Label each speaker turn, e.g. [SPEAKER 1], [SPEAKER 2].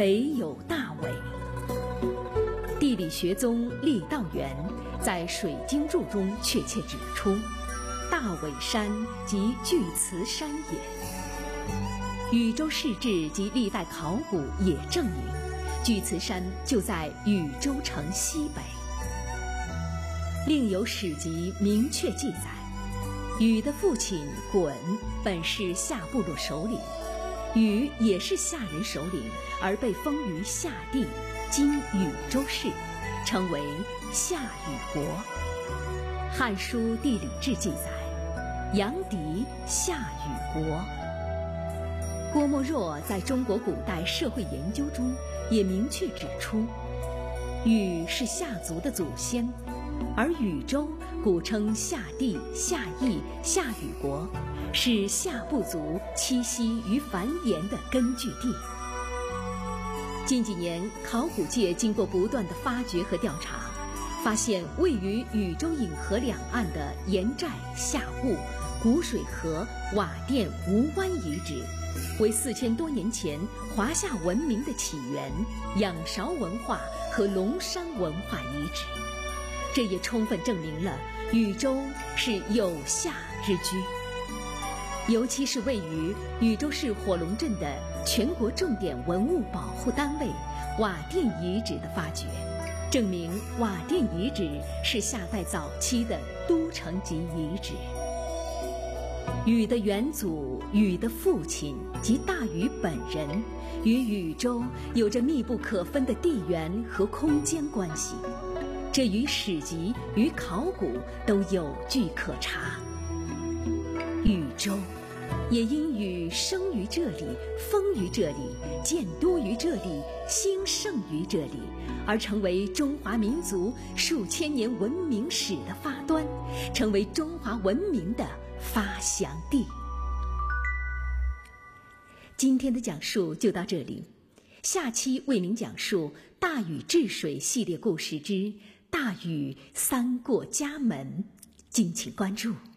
[SPEAKER 1] 北有大纬。地理学宗郦道元在《水经注》中确切指出，大纬山即巨慈山也。禹州市志及历代考古也证明，巨慈山就在禹州城西北。另有史籍明确记载，禹的父亲鲧本是夏部落首领，禹也是夏人首领，而被封于夏地，今禹州市，称为夏禹国。《汉书地理志》记载，阳翟夏禹国。郭沫若在中国古代社会研究中也明确指出，禹是夏族的祖先，而禹州古称夏地、夏邑、夏禹国，是夏部族栖息与繁衍的根据地。近几年，考古界经过不断的发掘和调查，发现位于禹州引河两岸的盐寨、夏坞、古水河、瓦店、吴湾遗址，为4000多年前华夏文明的起源、仰韶文化和龙山文化遗址。这也充分证明了禹州是有夏之居。尤其是位于禹州市火龙镇的全国重点文物保护单位瓦店遗址的发掘，证明瓦店遗址是夏代早期的都城级遗址。禹的元祖、禹的父亲及大禹本人与禹州有着密不可分的地缘和空间关系，这与史籍与考古都有据可查。禹州也因禹生于这里，封于这里，建都于这里，兴盛于这里，而成为中华民族数千年文明史的发端，成为中华文明的发祥地。今天的讲述就到这里，下期为您讲述大禹治水系列故事之大禹三过家门，敬请关注。